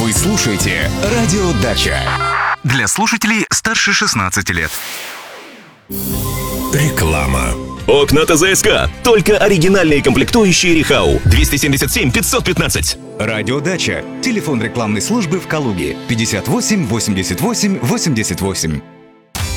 Вы слушаете «Радио Дача». Для слушателей старше 16 лет. Реклама. Окна ТЗСК. Только оригинальные комплектующие Рихау. 277 515. «Радио Дача». Телефон рекламной службы в Калуге 58 88 88.